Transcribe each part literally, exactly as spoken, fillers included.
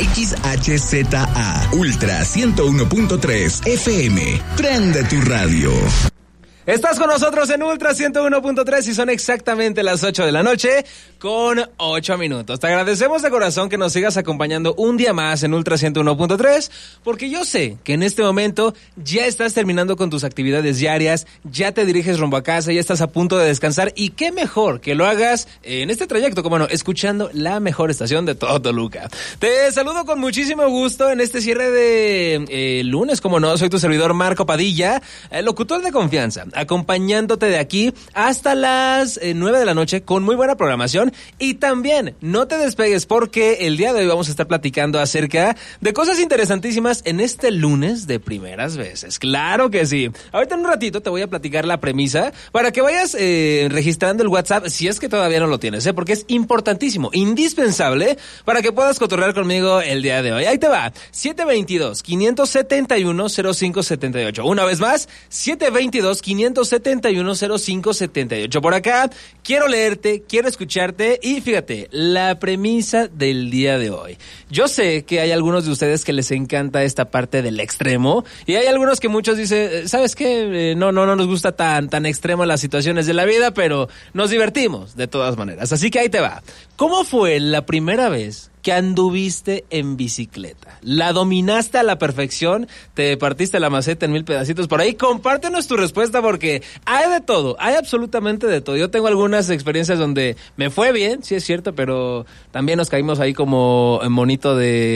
X H Z A, Ultra ciento uno punto tres F M. Prende tu radio. Estás con nosotros en Ultra ciento uno punto tres y son exactamente las ocho de la noche con ocho minutos. Te agradecemos de corazón que nos sigas acompañando un día más en Ultra ciento uno punto tres, porque yo sé que en este momento ya estás terminando con tus actividades diarias, ya te diriges rumbo a casa, ya estás a punto de descansar, y qué mejor que lo hagas en este trayecto, como no, escuchando la mejor estación de todo Toluca. Te saludo con muchísimo gusto en este cierre de eh, lunes, como no, soy tu servidor Marco Padilla, el locutor de confianza, acompañándote de aquí hasta las eh, nueve de la noche con muy buena programación. Y también no te despegues, porque el día de hoy vamos a estar platicando acerca de cosas interesantísimas en este lunes de primeras veces. Claro que sí. Ahorita en un ratito te voy a platicar la premisa para que vayas eh, registrando el WhatsApp, si es que todavía no lo tienes, ¿eh? Porque es importantísimo, indispensable para que puedas cotorrear conmigo el día de hoy. Ahí te va, siete veintidós, quinientos setenta y uno, cero cinco setenta y ocho. Una vez más, siete veintidós, quinientos setenta y uno, cero cinco setenta y ocho. Por acá quiero leerte, quiero escucharte, y fíjate, la premisa del día de hoy. Yo sé que hay algunos de ustedes que les encanta esta parte del extremo, y hay algunos que muchos dicen, ¿sabes qué? Eh, no, no, no nos gusta tan, tan extremo las situaciones de la vida, pero nos divertimos de todas maneras. Así que ahí te va. ¿Cómo fue la primera vez que anduviste en bicicleta? ¿La dominaste a la perfección? ¿Te partiste la maceta en mil pedacitos por ahí? Compártenos tu respuesta, porque hay de todo, hay absolutamente de todo. Yo tengo algunas experiencias donde me fue bien, sí es cierto, pero también nos caímos ahí como en monito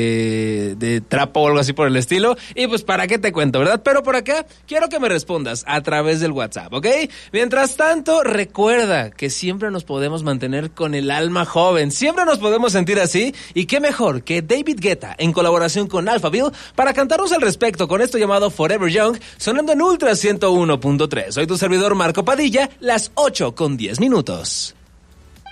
de, de trapo o algo así por el estilo. Y pues, ¿para qué te cuento, verdad? Pero por acá quiero que me respondas a través del WhatsApp, ¿ok? Mientras tanto, recuerda que siempre nos podemos mantener con el alma joven, siempre nos podemos sentir así. Y qué mejor que David Guetta en colaboración con Alphaville para cantarnos al respecto con esto llamado Forever Young, sonando en Ultra ciento uno punto tres. Soy tu servidor Marco Padilla, las ocho con diez minutos.